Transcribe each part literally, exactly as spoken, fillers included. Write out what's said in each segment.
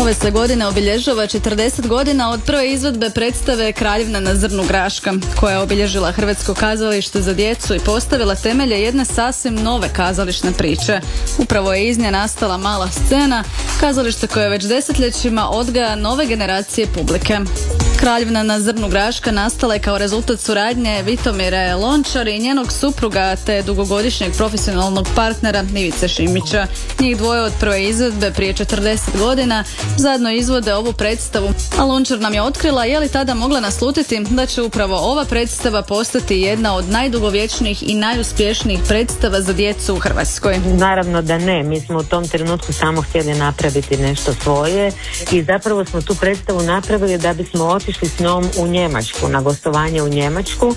Ove se godine obilježava četrdeset godina od prve izvedbe predstave Kraljevna na zrnu graška, koja je obilježila Hrvatsko kazalište za djecu i postavila temelje jedne sasvim nove kazališne priče. Upravo je iz nje nastala Mala scena, kazalište koje već desetljećima odgaja nove generacije publike. Kraljevna na zrnu graška nastala je kao rezultat suradnje Vitomire Lončar i njenog supruga te dugogodišnjeg profesionalnog partnera Ivice Šimića. Njih dvoje od prve izvedbe prije četrdeset godina zajedno izvode ovu predstavu, a Lončar nam je otkrila je li tada mogla naslutiti da će upravo ova predstava postati jedna od najdugovječnijih i najuspješnijih predstava za djecu u Hrvatskoj. Naravno da ne, mi smo u tom trenutku samo htjeli napraviti nešto svoje i zapravo smo tu predstavu napravili da bismo otišli s njom u Njemačku, na gostovanje u Njemačku,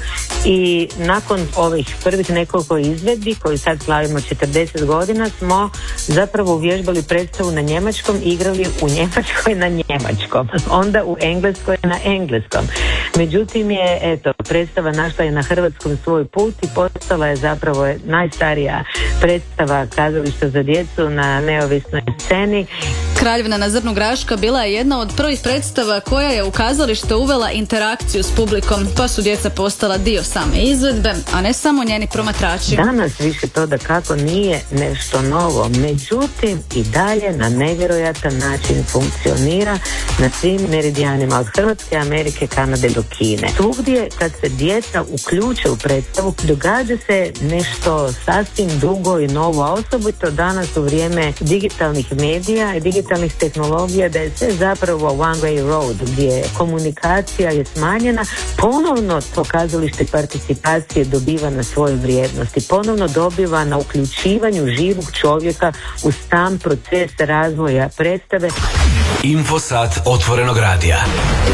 i nakon ovih prvih nekoliko izvedbi koji sad slavimo četrdeset godina smo zapravo uvježbali predstavu na njemačkom, igrali u Njemačkoj na njemačkom, onda u Engleskoj na engleskom. Međutim je, eto, predstava našla je na hrvatskom svoj put i postala je zapravo najstarija predstava kazališta za djecu na neovisnoj sceni. Kraljevna na zrnu graška bila je jedna od prvih predstava koja je u kazalište uvela interakciju s publikom, pa su djeca postala dio same izvedbe, a ne samo njeni promatrači. Danas više to da kako nije nešto novo, međutim i dalje na nevjerojatan način funkcionira na svim meridijanima od Hrvatske, Amerike, Kanade do Kine. Svugdje kad se djeca uključe u predstavu događa se nešto sasvim drugo i novo, a osobito danas u vrijeme digitalnih medija i digitalnih tehnologija, da je sve zapravo one way road, gdje komunikacija je smanjena, ponovno to kazalište participacije dobiva na svojoj vrijednosti, ponovno dobiva na uključivanju živog čovjeka u sam proces razvoja predstave. Infosat otvorenog radija.